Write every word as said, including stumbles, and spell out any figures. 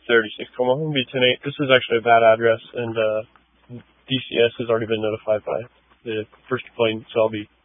thirty-six, Omaha, B ten eight. This is actually a bad address, and uh, D C S has already been notified by the first complaint, so I'll be